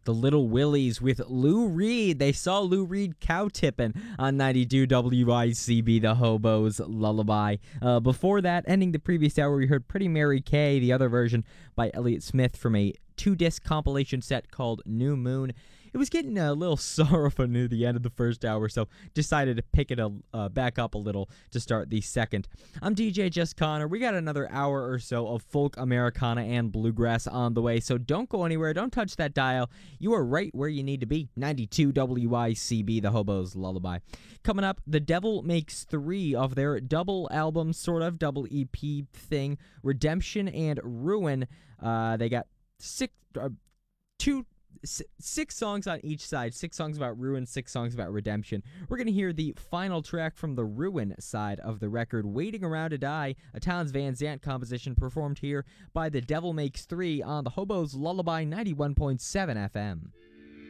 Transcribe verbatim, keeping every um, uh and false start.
the Little Willies with Lou Reed. They saw Lou Reed cow tipping on ninety-two W I C B, the Hobo's Lullaby. Uh, before that, ending the previous hour, we heard Pretty Mary Kay, the other version by Elliott Smith from a two-disc compilation set called New Moon. It was getting a little sorrowful near the end of the first hour, so decided to pick it a, uh, back up a little to start the second. I'm D J Just Connor. We got another hour or so of folk, Americana, and bluegrass on the way, so don't go anywhere. Don't touch that dial. You are right where you need to be. ninety-two W I C B, the Hobo's Lullaby. Coming up, The Devil Makes Three of their double album, sort of double E P thing, Redemption and Ruin. Uh, they got six, uh, two. Six songs on each side, six songs about Ruin, six songs about Redemption. We're going to hear the final track from the Ruin side of the record, Waiting Around to Die, a Townes Van Zandt composition performed here by The Devil Makes Three on the Hobo's Lullaby ninety-one point seven F M.